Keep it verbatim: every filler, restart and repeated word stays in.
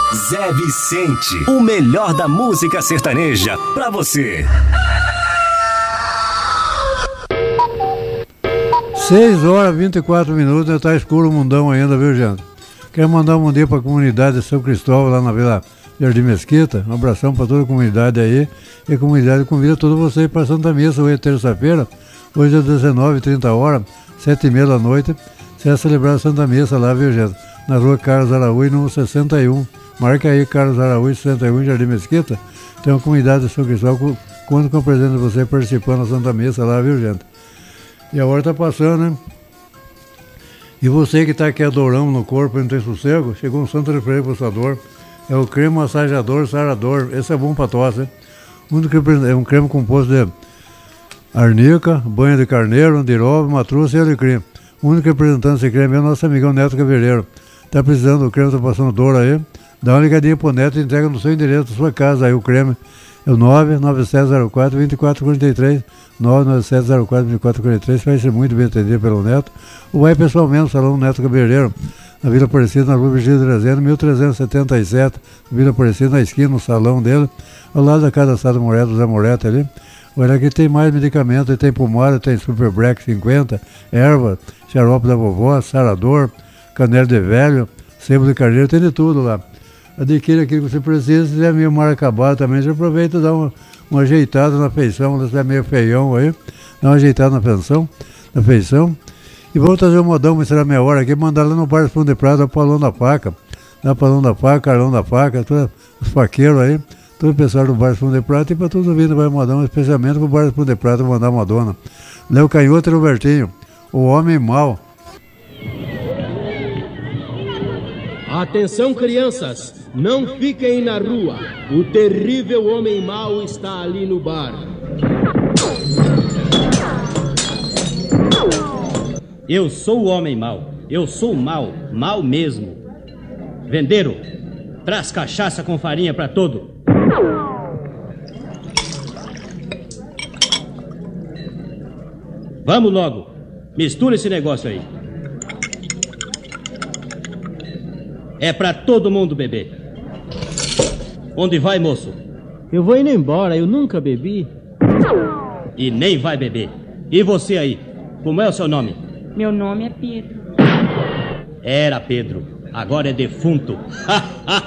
Zé Vicente, o melhor da música sertaneja pra você. seis horas e vinte e quatro minutos, está escuro o mundão ainda, viu, gente? Quero mandar um bom dia para a comunidade de São Cristóvão, lá na Vila Jardim Mesquita. Um abração para toda a comunidade aí. E a comunidade convida todos vocês para a Santa Missa, hoje é terça-feira, hoje é dezenove e trinta horas, sete e meia da noite. Você vai celebrar a Santa Missa lá, viu, gente? Na rua Carlos Araújo, número sessenta e um. Marca aí, Carlos Araújo, sessenta e um, Jardim Mesquita. Tem uma comunidade de São Cristóvão, conto com a presença de você participando da Santa Missa lá, viu, gente? E a hora tá passando, né? E você que tá aqui adorando no corpo e não tem sossego, chegou um santo refreio para sua dor. É o creme massageador, sarador. Esse é bom para tosse, hein? É um creme composto de arnica, banha de carneiro, andiroba, matruça e alecrim. O único representante desse creme é o nosso amigão Neto Cavereiro. Tá precisando do creme, tá passando dor aí? Dá uma ligadinha pro Neto e entrega no seu endereço, na sua casa aí o creme. É o nove nove sete zero quatro, dois quatro quatro três, nove nove sete zero quatro, dois quatro quatro três, vai ser muito bem atendido pelo Neto. Ou vai pessoalmente no Salão Neto Cabeleireiro, na Vila Aparecida, na Rua Virgílio Drazeno, mil trezentos e setenta e sete, Vila Aparecida, na esquina, no salão dele, ao lado da casa da Sado Moreto, Zé Moreto ali. Olha, aqui tem mais medicamentos, tem pomada, tem Super Black cinquenta, erva, xarope da vovó, sarador, canela de velho, sebo de carneiro, tem de tudo lá. Adquire aquilo que você precisa. Se é meio mal acabado também, você aproveita e dá uma, uma ajeitada na feição. Se é meio feião aí, dá uma ajeitada na feição, na feição. E vamos trazer um modão, mas será meia hora aqui, mandar lá no Bar dos Pão de Prata, o Paulão da Faca. Dá Paulão da Faca, Carlão da Faca, todos os faqueiros aí, todo o pessoal do Bar dos Pão de Prata, e para todos vindo vai modão, especialmente para o Bar dos Pão de Prata mandar uma dona. Léo Canhoto e Robertinho, o homem mau. Atenção, crianças, não fiquem na rua. O terrível homem mau está ali no bar. Eu sou o homem mau. Eu sou mau, mau mesmo. Vendeiro, traz cachaça com farinha pra todo. Vamos logo, mistura esse negócio aí. É pra todo mundo beber. Onde vai, moço? Eu vou indo embora, eu nunca bebi. E nem vai beber. E você aí? Como é o seu nome? Meu nome é Pedro. Era Pedro, agora é defunto.